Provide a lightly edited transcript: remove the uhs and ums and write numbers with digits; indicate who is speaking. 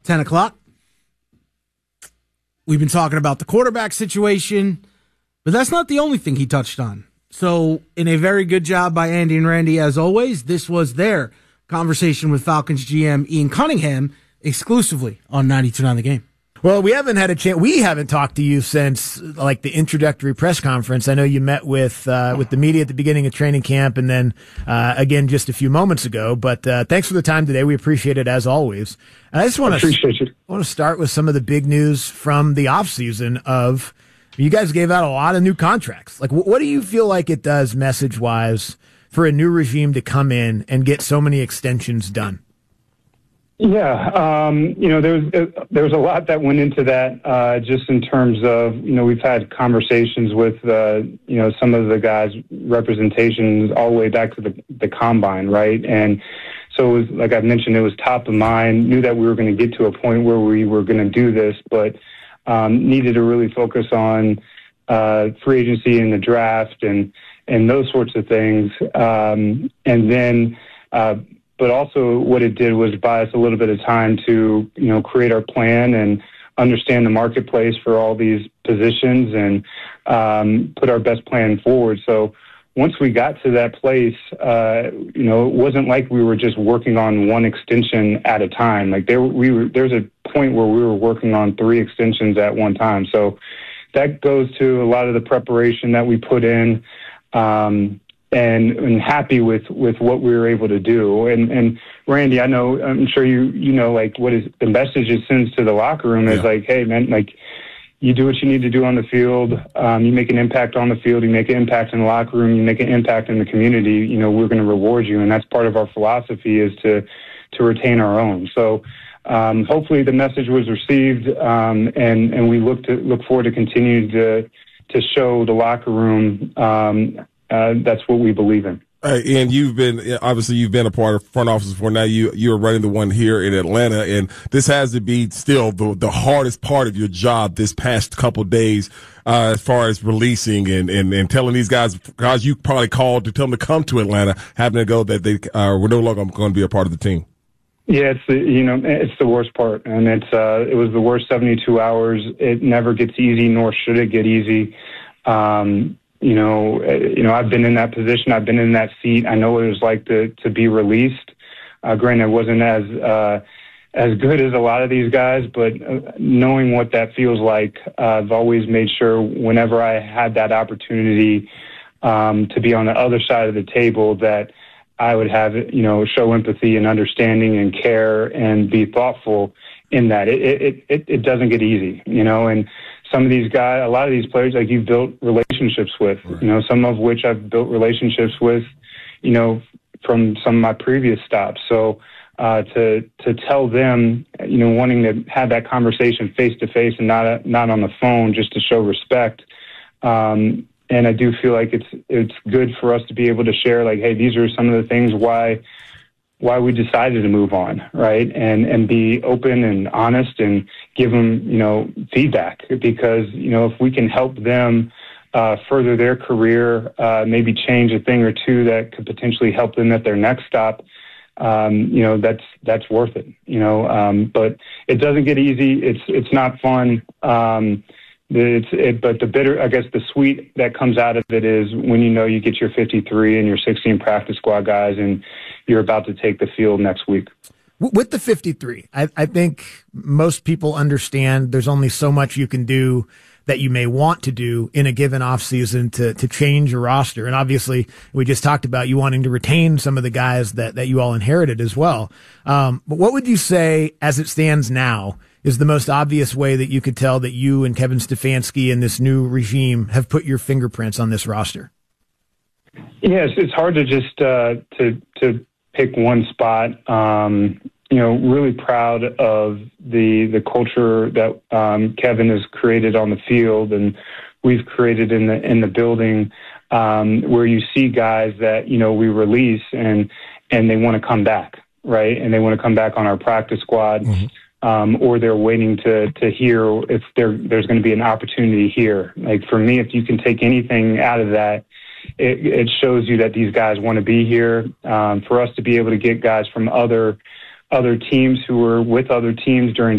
Speaker 1: 10 o'clock. We've been talking about the quarterback situation, but that's not the only thing he touched on. So, in a very good job by Andy and Randy, as always, this was their conversation with Falcons GM Ian Cunningham exclusively on 92.9 The Game.
Speaker 2: Well, we haven't had a chance. We haven't talked to you since like the introductory press conference. I know you met with the media at the beginning of training camp, and then again just a few moments ago. But thanks for the time today. We appreciate it as always. And I just want to start with some of the big news from the offseason of you guys gave out a lot of new contracts. Like, what do you feel like it does message wise for a new regime to come in and get so many extensions done?
Speaker 3: Yeah, there was a lot that went into that, just in terms of, we've had conversations with, some of the guys' representations all the way back to the combine, right? And so it was, like I mentioned, it was top of mind, knew that we were going to get to a point where we were going to do this, but needed to really focus on free agency and the draft and those sorts of things. And then, but also what it did was buy us a little bit of time to, create our plan and understand the marketplace for all these positions and put our best plan forward. So once we got to that place, it wasn't like we were just working on one extension at a time. Like there's a point where we were working on 3 extensions at one time. So that goes to a lot of the preparation that we put in. And happy with what we were able to do. And Randy, I'm sure you know, like what is the message it sends to the locker room is like, hey man, like you do what you need to do on the field. You make an impact on the field. You make an impact in the locker room. You make an impact in the community. We're going to reward you. And that's part of our philosophy is to retain our own. So hopefully the message was received. And we look forward to continue to show the locker room, that's what we believe in.
Speaker 4: And you've been a part of front office before. Now you're running the one here in Atlanta, and this has to be still the hardest part of your job this past couple days, as far as releasing and telling these guys you probably called to tell them to come to Atlanta, having to go that they were no longer going to be a part of the team.
Speaker 3: Yeah, it's the worst part, and it was the worst 72 hours. It never gets easy, nor should it get easy. I've been in that position. I've been in that seat. I know what it was like to be released. Granted, it wasn't as good as a lot of these guys, but knowing what that feels like, I've always made sure whenever I had that opportunity to be on the other side of the table that I would have, show empathy and understanding and care and be thoughtful in that. It doesn't get easy, and some of these guys, a lot of these players, like you've built relationships with, right. Some of which I've built relationships with, from some of my previous stops. So to tell them, wanting to have that conversation face to face and not on the phone, just to show respect. And I do feel like it's good for us to be able to share, like, hey, these are some of the things why we decided to move on, right? And be open and honest and give them, feedback, because, if we can help them further their career, maybe change a thing or two that could potentially help them at their next stop, that's worth it, but it doesn't get easy. It's not fun. But the sweet that comes out of it is when you get your 53 and your 16 practice squad guys and you're about to take the field next week.
Speaker 2: With the 53, I think most people understand there's only so much you can do that you may want to do in a given offseason to change your roster. And obviously, we just talked about you wanting to retain some of the guys that you all inherited as well. But what would you say, as it stands now, is the most obvious way that you could tell that you and Kevin Stefanski and this new regime have put your fingerprints on this roster?
Speaker 3: Yes, it's hard to just to pick one spot. Really proud of the culture that Kevin has created on the field and we've created in the building, where you see guys that we release and they want to come back, right? And they want to come back on our practice squad. Mm-hmm. Or they're waiting to hear if there's going to be an opportunity here. Like for me, if you can take anything out of that, it shows you that these guys want to be here. For us to be able to get guys from other teams who were with other teams during